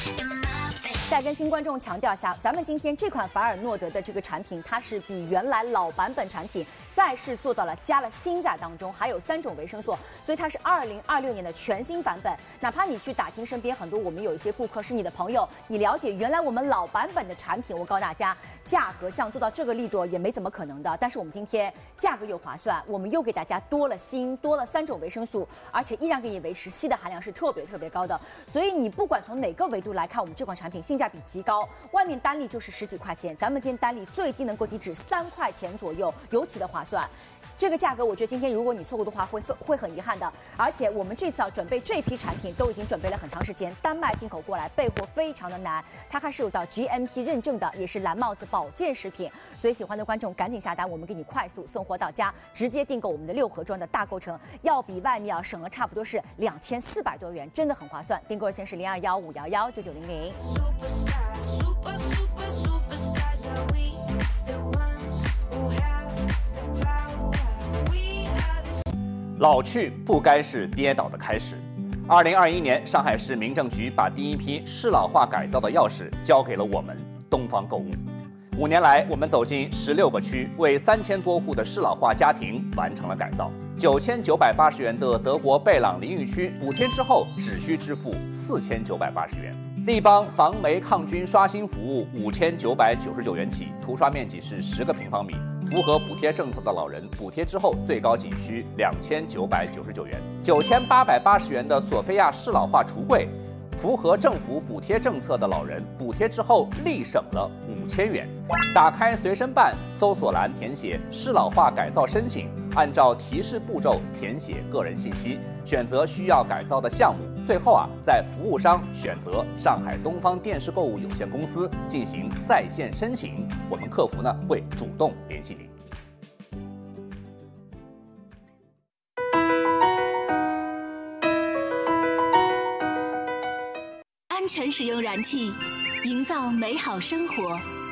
再跟新观众强调一下，咱们今天这款法尔诺德的这个产品，它是比原来老版本产品再是做到了加了锌在当中，还有3种维生素，所以它是2026年的全新版本。哪怕你去打听身边很多我们有一些顾客是你的朋友，你了解原来我们老版本的产品，我告诉大家，价格像做到这个力度也没怎么可能的。但是我们今天价格又划算，我们又给大家多了锌，多了3种维生素，而且依然给你维持硒的含量是特别高的。所以你不管从哪个维度来看，我们这款产品性价比极高，外面单粒就是10几块钱，咱们今天单粒最低能够抵只3块钱左右，尤其的划算。这个价格，我觉得今天如果你错过的话，会很遗憾的。而且我们这次准备这批产品都已经准备了很长时间，丹麦进口过来，备货非常的难。它还是有到 GMP 认证的，也是蓝帽子保健食品。所以喜欢的观众赶紧下单，我们给你快速送货到家，直接订购我们的6盒装的大构成，要比外面省了差不多是2400多元，真的很划算。订购热线是0215119900。 老去不该是跌倒的开始。2021年，上海市民政局把第一批适老化改造的钥匙交给了我们东方购物。5年来，我们走进16个区，为3000多户的适老化家庭完成了改造。9980元的德国贝朗淋浴区补贴之后，只需支付4980元。立邦防霉抗菌刷新服务5999元起，涂刷面积是10个平方米。符合补贴政策的老人，补贴之后最高仅需2999元。9880元的索菲亚适老化橱柜，符合政府补贴政策的老人，补贴之后立省了5000元。打开随身办，搜索栏填写适老化改造申请，按照提示步骤填写个人信息，选择需要改造的项目。最后在服务商选择上海东方电视购物有限公司进行在线申请，我们客服会主动联系您。 安全使用燃气，营造美好生活。